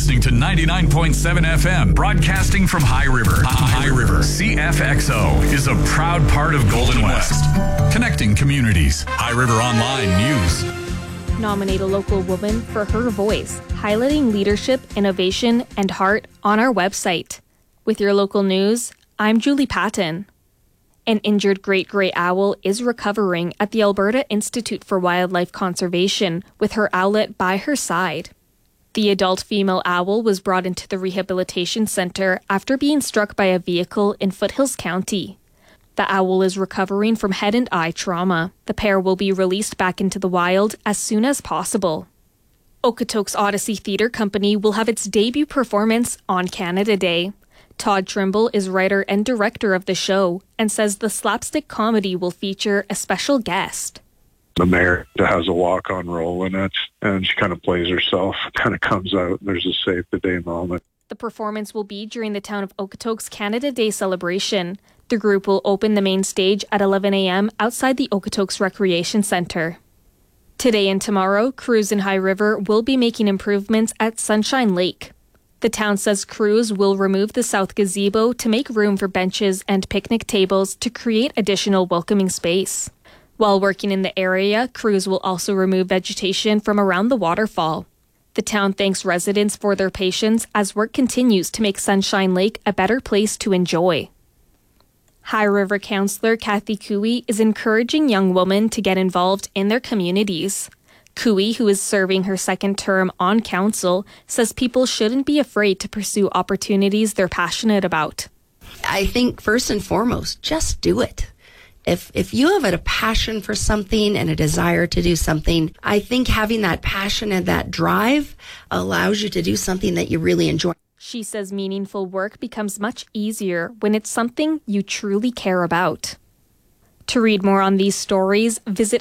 listening to 99.7 FM, broadcasting from High River. High River CFXO is a proud part of Golden West, connecting communities. High River Online News. Nominate a local woman for her voice, highlighting leadership, innovation, and heart on our website. With your local news, I'm Julie Patton. An injured great grey owl is recovering at the Alberta Institute for Wildlife Conservation with her owlet by her side. The adult female owl was brought into the rehabilitation centre after being struck by a vehicle in Foothills County. The owl is recovering from head and eye trauma. The pair will be released back into the wild as soon as possible. Okotoks Odyssey Theatre Company will have its debut performance on Canada Day. Todd Trimble is writer and director of the show and says the slapstick comedy will feature a special guest. The mayor has a walk-on role in it, and she kind of plays herself, kind of comes out, and there's a save the day moment. The performance will be during the town of Okotoks Canada Day celebration. The group will open the main stage at 11 a.m. outside the Okotoks Recreation Centre. Today and tomorrow, crews in High River will be making improvements at Sunshine Lake. The town says crews will remove the south gazebo to make room for benches and picnic tables to create additional welcoming space. While working in the area, crews will also remove vegetation from around the waterfall. The town thanks residents for their patience as work continues to make Sunshine Lake a better place to enjoy. High River Councillor Kathy Cooey is encouraging young women to get involved in their communities. Cooey, who is serving her second term on council, says people shouldn't be afraid to pursue opportunities they're passionate about. I think first and foremost, just do it. If you have a passion for something and a desire to do something, I think having that passion and that drive allows you to do something that you really enjoy. She says meaningful work becomes much easier when it's something you truly care about. To read more on these stories, visit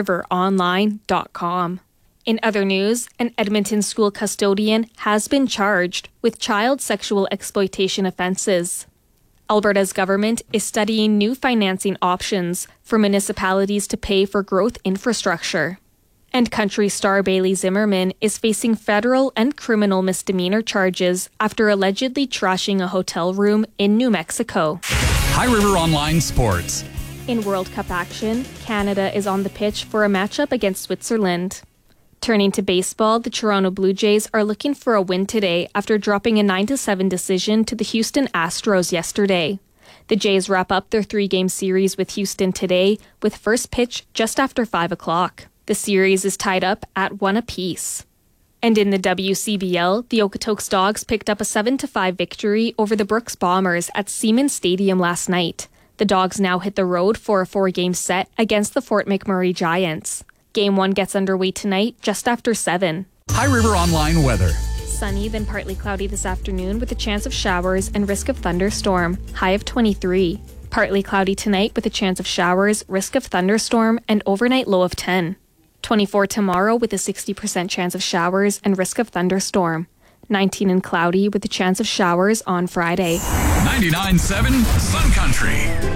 highriveronline.com. In other news, an Edmonton school custodian has been charged with child sexual exploitation offences. Alberta's government is studying new financing options for municipalities to pay for growth infrastructure. And country star Bailey Zimmerman is facing federal and criminal misdemeanor charges after allegedly trashing a hotel room in New Mexico. High River Online Sports. In World Cup action, Canada is on the pitch for a matchup against Switzerland. Turning to baseball, the Toronto Blue Jays are looking for a win today after dropping a 9-7 decision to the Houston Astros yesterday. The Jays wrap up their 3-game series with Houston today, with first pitch just after 5 o'clock. The series is tied up at 1 apiece. And in the WCBL, the Okotoks Dogs picked up a 7-5 victory over the Brooks Bombers at Siemens Stadium last night. The Dogs now hit the road for a 4-game set against the Fort McMurray Giants. Game 1 gets underway tonight just after 7. High River Online weather. Sunny, then partly cloudy this afternoon with a chance of showers and risk of thunderstorm. High of 23. Partly cloudy tonight with a chance of showers, risk of thunderstorm, and overnight low of 10. 24 tomorrow with a 60% chance of showers and risk of thunderstorm. 19 and cloudy with a chance of showers on Friday. 99.7 Sun Country.